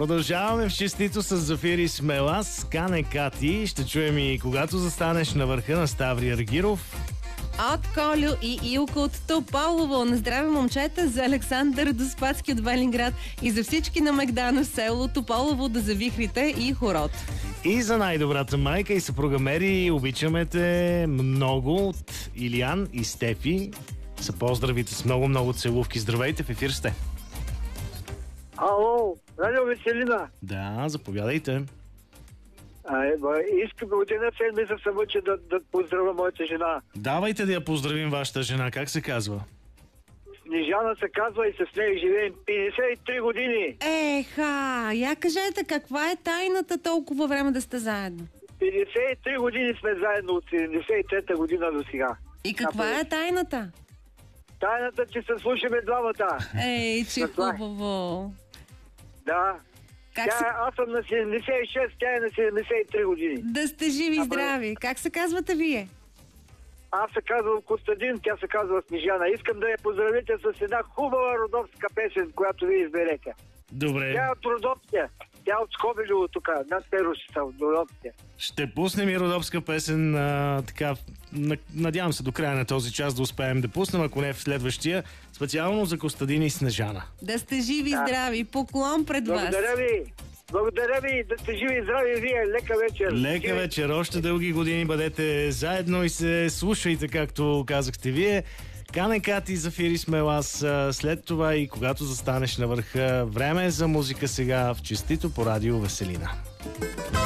Продължаваме в честито с Зафир Исмелас, Кане Кати. Ще чуем и когато застанеш на върха на Ставри Аргиров. От Колю и Илко от Тополово. На здраве, момчета, за Александър Доспадски от Велинград и за всички на Мегдано, село Тополово, да завихрите и хорот. И за най-добрата майка и съпруга Мери, обичаме те много, от Илиян и Стефи. Са поздравите с много целувки. Здравейте, в ефир сте. Ало, радио Веселина. Да, заповядайте. Искам от една седмица се мъча да поздравя моята жена. Давайте да я поздравим вашата жена. Как се казва? Снежана се казва и с нея живеем 53 години. Еха, я кажете, каква е тайната толкова време да сте заедно? 53 години сме заедно от 73-та година до сега. И каква е тайната? Тайната, че се слушаме двамата. Ей, че хубаво. Да. Как се... Аз съм на 76, тя е на 73 години. Да сте живи и здрави. Как се казвате вие? Аз се казвам Костадин, тя се казва Снежана. Искам да я поздравите с една хубава родопска песен, която вие изберете. Добре. Тя е от Родопите. Тя от Скобелево тук, над Перушица, от Родопите. Ще пуснем и родопска песен, така, надявам се до края на този час да успеем да пуснем, ако не в следващия, специално за Костадин и Снежана. Да сте живи и здрави. Поклон пред вас. Благодаря ви. Благодаря ви, да сте живи и здрави вие. Лека вечер. Лека вечер. Още дълги години бъдете заедно и се слушайте, както казахте вие. Кане Кати, Зафир Исмелас, след това и когато застанеш на върха. Време е за музика сега в честито по радио Веселина.